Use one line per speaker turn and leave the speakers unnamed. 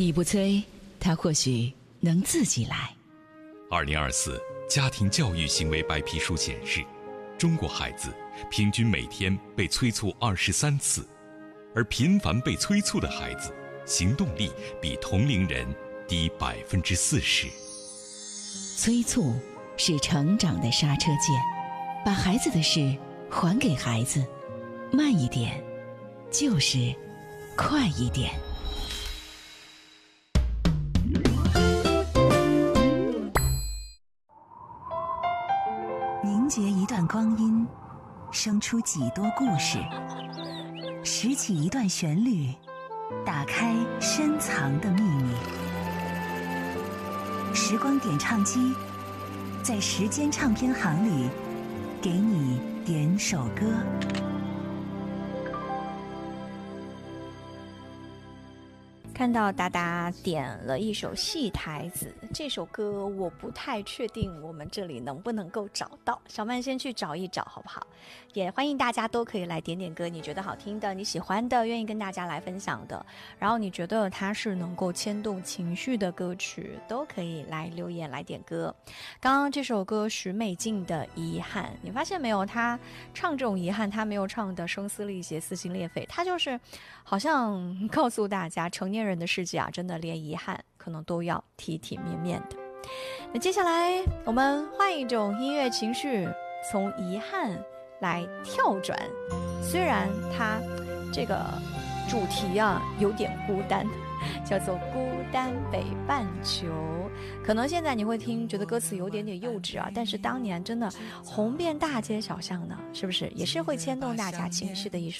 你不催，他或许能自己来。
2024家庭教育行为白皮书显示，中国孩子平均每天被催促23次，而频繁被催促的孩子，行动力比同龄人低40%。
催促是成长的刹车键，把孩子的事还给孩子，慢一点，就是快一点。
凝结一段光阴，生出几多故事；拾起一段旋律，打开深藏的秘密。时光点唱机，在时间唱片行里，给你点首歌。
看到达达点了一首《戏台子》，这首歌我不太确定我们这里能不能够找到，小曼先去找一找好不好？也欢迎大家都可以来点点歌，你觉得好听的，你喜欢的，愿意跟大家来分享的，然后你觉得它是能够牵动情绪的歌曲，都可以来留言来点歌。刚刚这首歌许美静的《遗憾》，你发现没有，他唱这种遗憾，他没有唱的声嘶力竭撕心裂肺，他就是好像告诉大家成年人的世界啊，真的连遗憾可能都要体体面面的。那接下来我们换一种音乐情绪，从遗憾来跳转，虽然它这个主题啊有点孤单，叫做孤单北半球。可能现在你会听觉得歌词有点幼稚啊，但是当年真的红遍大街小巷呢，是不是也是会牵动大家情绪的一首